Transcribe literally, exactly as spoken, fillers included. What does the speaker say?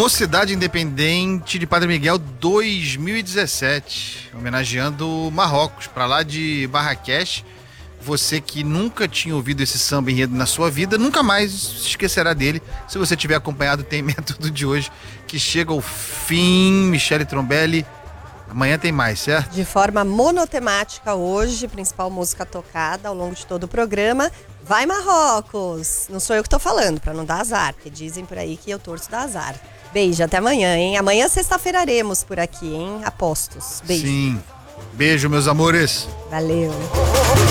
Mocidade Independente de Padre Miguel dois mil e dezessete, homenageando Marrocos, para lá de Marrakech. Você que nunca tinha ouvido esse samba enredo na sua vida, nunca mais se esquecerá dele, se você tiver acompanhado o Tem Método de hoje, que chega ao fim. Michele Trombelli, amanhã tem mais, certo? De forma monotemática hoje, principal música tocada ao longo de todo o programa. Vai Marrocos! Não sou eu que tô falando, pra não dar azar, porque dizem por aí que eu torço dar azar. Beijo, até amanhã, hein? Amanhã sexta-feiraremos por aqui, hein? Apostos. Beijo. Sim. Beijo, meus amores. Valeu.